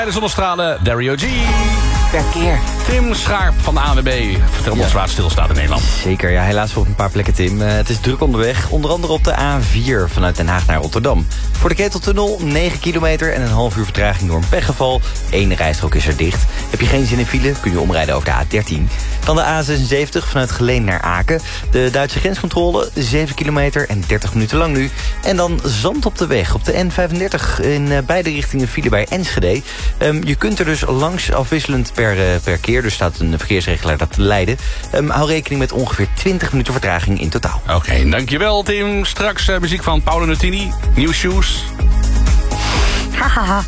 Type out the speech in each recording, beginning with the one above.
Bij de zonnestralen, Dario G. Verkeer. Tim Schaarp van de ANWB. Vertel ons waar het stilstaat in Nederland. Zeker, ja, helaas op een paar plekken, Tim. Het is druk onderweg, onder andere op de A4 vanuit Den Haag naar Rotterdam. Voor de Keteltunnel 9 kilometer en een half uur vertraging door een pechgeval. 1 rijstrook is er dicht. Heb je geen zin in file, kun je omrijden over de A13. Dan de A76 vanuit Geleen naar Aken. De Duitse grenscontrole, 7 kilometer en 30 minuten lang nu. En dan zand op de weg op de N35 in beide richtingen file bij Enschede. Je kunt er dus langs afwisselend per keer. Dus staat een verkeersregelaar dat te leiden. Hou rekening met ongeveer 20 minuten vertraging in totaal. Oké, dankjewel Tim. Straks muziek van Paolo Nutini. New Shoes. Haha.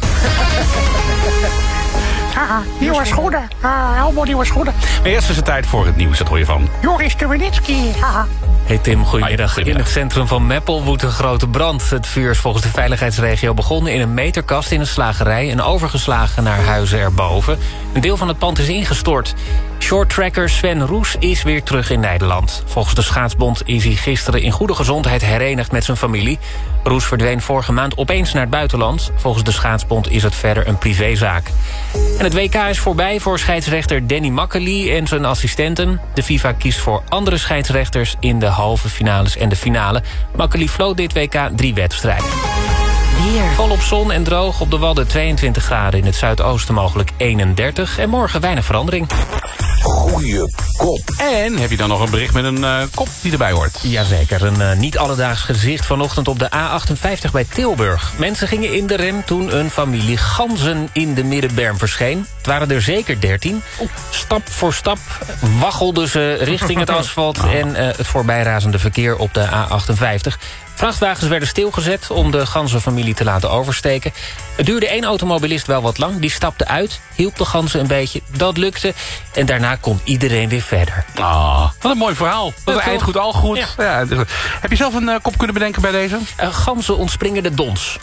Haha, nieuwe schoenen. Allemaal nieuwe schoenen. Maar eerst is het tijd voor het nieuws. Dat hoor je van Joris Tuwinitski. Haha. Hey Tim, goedemiddag. Hoi, In het centrum van Meppel woedt een grote brand. Het vuur is volgens de veiligheidsregio begonnen in een meterkast in een slagerij en overgeslagen naar huizen erboven. Een deel van het pand is ingestort. Shorttracker Sven Roes is weer terug in Nederland. Volgens de schaatsbond is hij gisteren in goede gezondheid herenigd met zijn familie. Roes verdween vorige maand opeens naar het buitenland. Volgens de schaatsbond is het verder een privézaak. En het WK is voorbij voor scheidsrechter Danny Makkely en zijn assistenten. De FIFA kiest voor andere scheidsrechters in de halve finales en de finale. Makkely floot dit WK 3 wedstrijden. Weer. Volop zon en droog, op de Wadden 22 graden, in het zuidoosten mogelijk 31. En morgen weinig verandering. Goeie kop. En heb je dan nog een bericht met een kop die erbij hoort? Jazeker, een niet alledaags gezicht vanochtend op de A58 bij Tilburg. Mensen gingen in de rem toen een familie ganzen in de middenberm verscheen. Het waren er zeker 13. Stap voor stap waggelden ze richting het asfalt en het voorbijrazende verkeer op de A58. Vrachtwagens werden stilgezet om de ganzenfamilie te laten oversteken. Het duurde 1 automobilist wel wat lang. Die stapte uit, hielp de ganzen een beetje. Dat lukte. En daarna kon iedereen weer verder. Wat een mooi verhaal. Dat eind goed, al goed. Ja. Dus, heb je zelf een kop kunnen bedenken bij deze? Ganzen ontspringen de dons.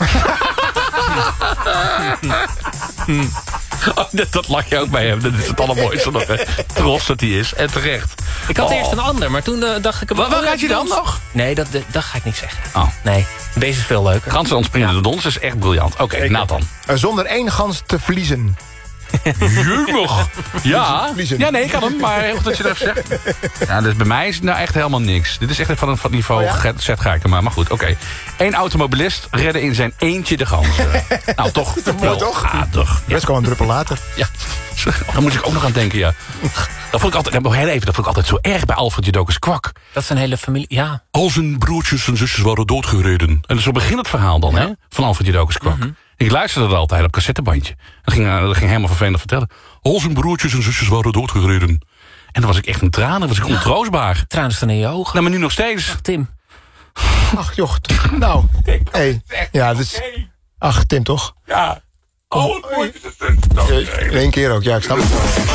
Dat lach je ook bij hem. Dat is het allermooiste nog. Trots dat hij is. En terecht. Ik had eerst een ander, maar toen dacht ik... Wat had je dan nog? Nee, dat ga ik niet zeggen. Oh. Nee, deze is veel leuker. Ganzen ontspringen de dons is echt briljant. Oké, Nathan. Zonder 1 gans te verliezen. Jumig. Ja. Verliezen. Ja, nee, ik kan hem. Maar heel goed dat je dat even zegt. Ja, dus bij mij is het nou echt helemaal niks. Dit is echt van het niveau Zet Gaarkema. Maar goed, oké. 1 automobilist redde in zijn eentje de ganzen. Nou, toch. Mooi toch? Aardig. Best kwam een druppel later. Ja. Daar moet ik ook nog aan denken, ja. Dat vond ik altijd zo erg bij Alfred Jodocus Kwak. Dat is een hele familie, ja. Al zijn broertjes en zusjes waren doodgereden. En zo begint het verhaal dan, hè? Van Alfred Jodocus Kwak. Ik luisterde er altijd op cassettebandje. Dat ging helemaal vervelend vertellen. Al zijn broertjes en zusjes waren doodgereden. En dan was ik echt in tranen, was ik ontroostbaar. Tranen staan in je ogen. Nou, maar nu nog steeds. Tim. Ach, jocht. Nou. Hey. Ja, dus... Ach, Tim toch? Ja. Oh, het mooie is het. 1 keer ook, ja, ik snap het.